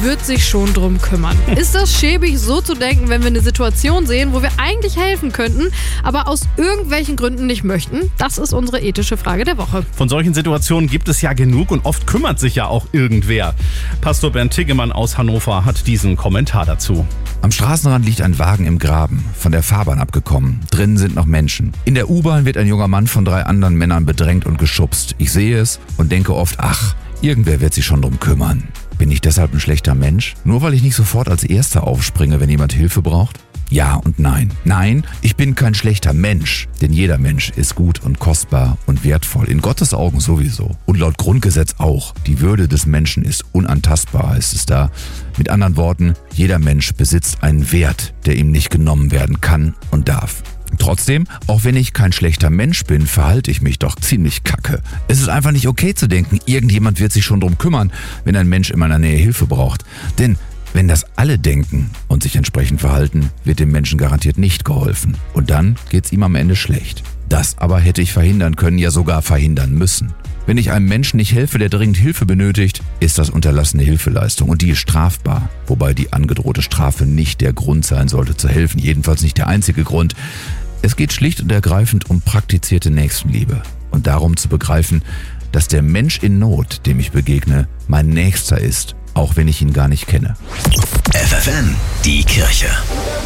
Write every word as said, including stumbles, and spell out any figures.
wird sich schon drum kümmern. Ist das schäbig, so zu denken, wenn wir eine Situation sehen, wo wir eigentlich helfen könnten, aber aus irgendwelchen Gründen nicht möchten? Das ist unsere ethische Frage der Woche. Von solchen Situationen gibt es ja genug und oft kümmert sich ja auch irgendwer. Pastor Bernd Tiggemann aus Hannover hat diesen Kommentar dazu. Am Straßenrand liegt ein Wagen im Graben, von der Fahrbahn abgekommen. Drinnen sind noch Menschen. In der U-Bahn wird ein junger Mann von drei anderen Männern bedrängt und geschubst. Ich sehe es und denke oft, ach, irgendwer wird sich schon drum kümmern. Bin ich deshalb ein schlechter Mensch? Nur weil ich nicht sofort als Erster aufspringe, wenn jemand Hilfe braucht? Ja und nein. Nein, ich bin kein schlechter Mensch, denn jeder Mensch ist gut und kostbar und wertvoll, in Gottes Augen sowieso. Und laut Grundgesetz auch. Die Würde des Menschen ist unantastbar, heißt es da. Mit anderen Worten, jeder Mensch besitzt einen Wert, der ihm nicht genommen werden kann und darf. Trotzdem, auch wenn ich kein schlechter Mensch bin, verhalte ich mich doch ziemlich kacke. Es ist einfach nicht okay zu denken, irgendjemand wird sich schon drum kümmern, wenn ein Mensch in meiner Nähe Hilfe braucht. Denn wenn das alle denken und sich entsprechend verhalten, wird dem Menschen garantiert nicht geholfen. Und dann geht's ihm am Ende schlecht. Das aber hätte ich verhindern können, ja sogar verhindern müssen. Wenn ich einem Menschen nicht helfe, der dringend Hilfe benötigt, ist das unterlassene Hilfeleistung und die ist strafbar. Wobei die angedrohte Strafe nicht der Grund sein sollte zu helfen, jedenfalls nicht der einzige Grund. Es geht schlicht und ergreifend um praktizierte Nächstenliebe und darum zu begreifen, dass der Mensch in Not, dem ich begegne, mein Nächster ist, auch wenn ich ihn gar nicht kenne. F F N, die Kirche.